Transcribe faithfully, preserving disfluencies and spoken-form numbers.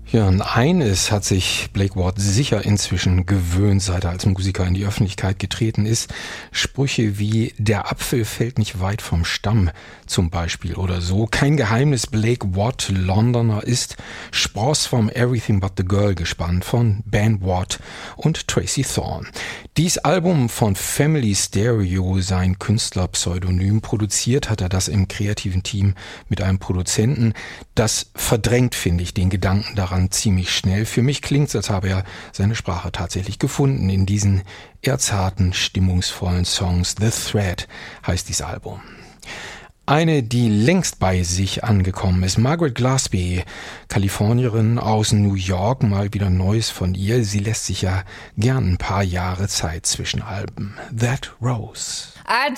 Ja, und eines hat sich Blake Ward sicher inzwischen gewöhnt, seit er als Musiker in die Öffentlichkeit getreten ist. Sprüche wie „Der Apfel fällt nicht weit vom Stamm" zum Beispiel oder so. Kein Geheimnis, Blake Ward Londoner ist. Spross vom Everything But The Girl gespannt von Ben Ward und Tracy Thorn. Dies Album von Family Stereo, sein Künstlerpseudonym, produziert hat er das im kreativen Team mit einem Produzenten. Das verdrängt, finde ich, den Gedanken daran ziemlich schnell. Für mich klingt es, als habe er seine Sprache tatsächlich gefunden in diesen eher zarten, stimmungsvollen Songs. The Thread heißt dieses Album. Eine, die längst bei sich angekommen ist, Margaret Gillespie, Kalifornierin aus New York, mal wieder Neues von ihr. Sie lässt sich ja gern ein paar Jahre Zeit zwischen Alben. That Rose. I